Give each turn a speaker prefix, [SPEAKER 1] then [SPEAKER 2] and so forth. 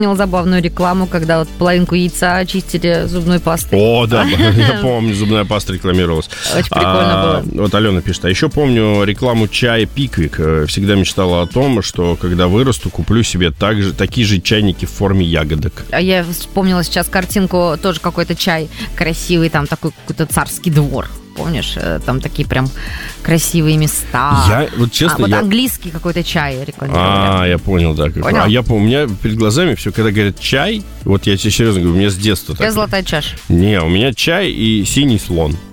[SPEAKER 1] Забавную рекламу, когда вот половинку яйца чистили зубной пастой.
[SPEAKER 2] О, да, я помню, зубная паста рекламировалась.
[SPEAKER 1] Очень прикольно было.
[SPEAKER 2] Вот Алена пишет, а еще помню рекламу чая Пиквик. Всегда мечтала о том, что когда вырасту, куплю себе такие же чайники в форме ягодок.
[SPEAKER 1] А я вспомнила сейчас картинку, тоже какой-то чай красивый, там такой какой-то царский двор. Помнишь, там такие прям красивые места.
[SPEAKER 2] Я, вот честно,
[SPEAKER 1] английский какой-то чай рекламировали.
[SPEAKER 2] Я понял, да.
[SPEAKER 1] Понял?
[SPEAKER 2] А я помню, у меня перед глазами все, когда говорят чай, вот я тебе серьезно говорю, у меня с детства так.
[SPEAKER 1] Золотая чаша.
[SPEAKER 2] Не, у меня чай и синий слон.